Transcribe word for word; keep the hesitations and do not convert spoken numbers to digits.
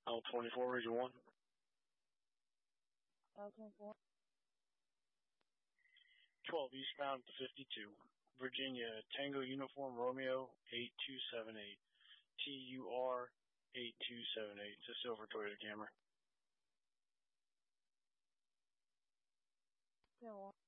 L twenty-four, Region one. L twenty-four. twelve, eastbound to fifty-two. Virginia, Tango Uniform Romeo eight two seven eight. T U R eight two seven eight. It's a silver Toyota Camry. ten one.